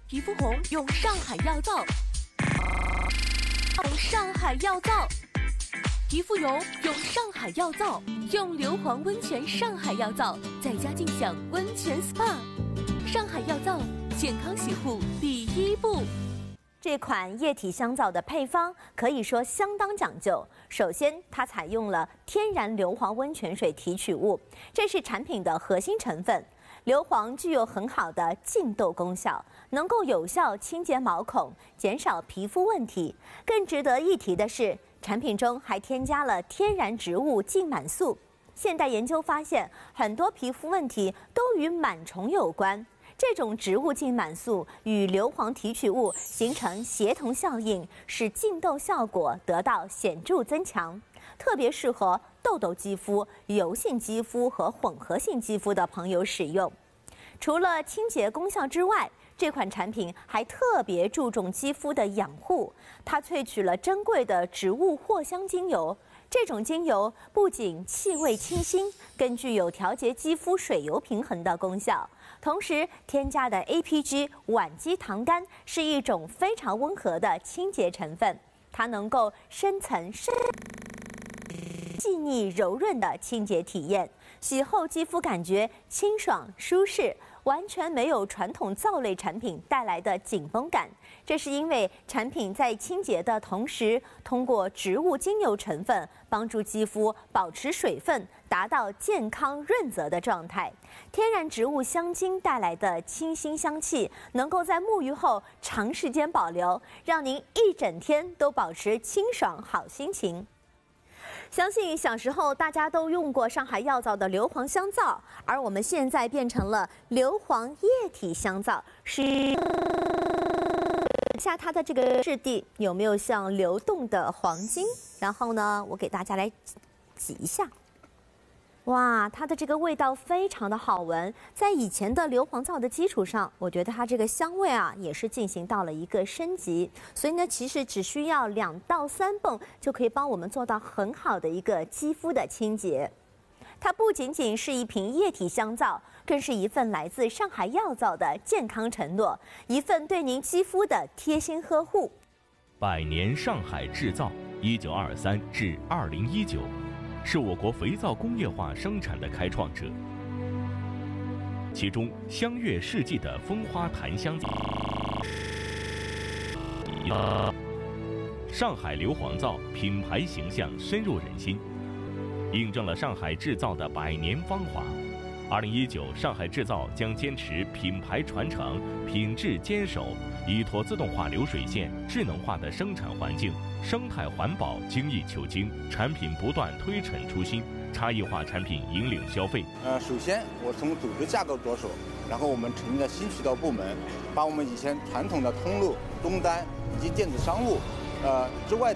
皮肤红用上海药皂，用上海药皂；皮肤油用上海药皂，用硫磺温泉上海药皂，在家尽享温泉 SPA。上海药皂，健康洗护第一步。 这款液体香皂的配方可以说相当讲究。首先，它采用了天然硫磺温泉水提取物，这是产品的核心成分。硫磺具有很好的净痘功效，能够有效清洁毛孔，减少皮肤问题。更值得一提的是，产品中还添加了天然植物净螨素。现代研究发现，很多皮肤问题都与螨虫有关。这种植物净螨素与硫磺提取物形成协同效应，使净痘效果得到显著增强，特别适合痘痘肌肤、油性肌肤和混合性肌肤的朋友使用。除了清洁功效之外，这款产品还特别注重肌肤的养护，它萃取了珍贵的植物藿香精油。这种精油不仅气味清新，更具有调节肌肤水油平衡的功效。同时，添加的 APG 烷基糖苷是一种非常温和的清洁成分，它能够深层细腻柔润的清洁体验，洗后肌肤感觉清爽舒适，完全没有传统皂类产品带来的紧绷感。这是因为产品在清洁的同时，通过植物精油成分帮助肌肤保持水分，达到健康润泽的状态。天然植物香精带来的清新香气，能够在沐浴后长时间保留，让您一整天都保持清爽好心情。相信小时候大家都用过上海药皂的硫磺香皂，而我们现在变成了硫磺液体香皂。下它的这个质地有没有像流动的黄金？然后呢，我给大家来挤一下。哇，它的这个味道非常的好闻，在以前的硫磺皂的基础上，我觉得它这个香味啊也是进行到了一个升级。所以呢，其实只需要2到3泵就可以帮我们做到很好的一个肌肤的清洁。它不仅仅是一瓶液体香皂，更是一份来自上海药皂的健康承诺，一份对您肌肤的贴心呵护。 100年上海制造，1923至2019。是我国肥皂工业化生产的开创者，其中香悦世纪的蜂花檀香皂、上海硫磺皂品牌形象深入人心，印证了上海制造的100年芳华。2019，上海制造将坚持品牌传承、品质坚守，依托自动化流水线、智能化的生产环境、生态环保精益求精，产品不断推陈出新，差异化产品引领消费。 首先我从组织架构着手，然后我们成立了新渠道部门，把我们以前传统的通路、终端以及电子商务之外